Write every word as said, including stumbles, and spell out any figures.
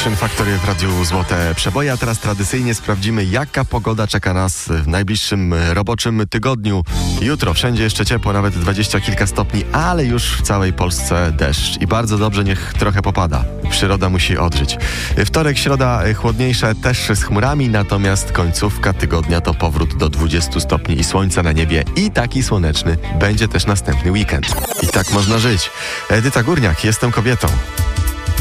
Action Factory w Radiu Złote Przeboje. A teraz tradycyjnie sprawdzimy, jaka pogoda czeka nas w najbliższym roboczym tygodniu. Jutro wszędzie jeszcze ciepło, nawet dwadzieścia kilka stopni, ale już w całej Polsce deszcz. I bardzo dobrze, niech trochę popada. Przyroda musi odżyć. Wtorek, środa chłodniejsze, też z chmurami, natomiast końcówka tygodnia to powrót do dwudziestu stopni i słońca na niebie. I taki słoneczny będzie też następny weekend. I tak można żyć. Edyta Górniak, jestem kobietą.